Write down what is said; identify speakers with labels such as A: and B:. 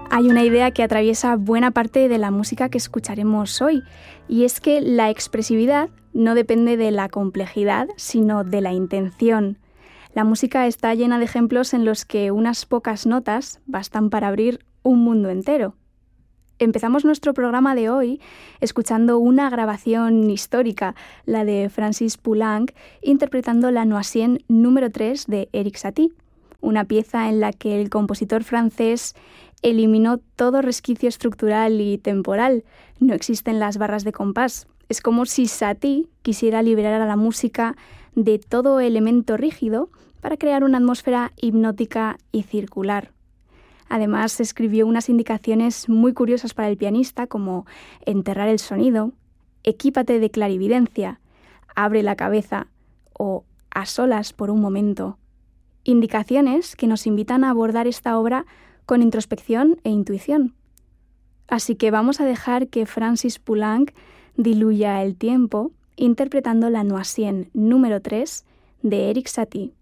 A: Hay una idea que atraviesa buena parte de la música que escucharemos hoy, y es que la expresividad no depende de la complejidad, sino de la intención. La música está llena de ejemplos en los que unas pocas notas bastan para abrir un mundo entero. Empezamos nuestro programa de hoy escuchando una grabación histórica, la de Francis Poulenc, interpretando la Noisienne número 3 de Erik Satie, una pieza en la que el compositor francés eliminó todo resquicio estructural y temporal. No existen las barras de compás. Es como si Satie quisiera liberar a la música de todo elemento rígido para crear una atmósfera hipnótica y circular. Además, escribió unas indicaciones muy curiosas para el pianista, como enterrar el sonido, equípate de clarividencia, abre la cabeza o a solas por un momento. Indicaciones que nos invitan a abordar esta obra con introspección e intuición. Así que vamos a dejar que Francis Poulenc diluya el tiempo interpretando la Noisienne número 3 de Erik Satie.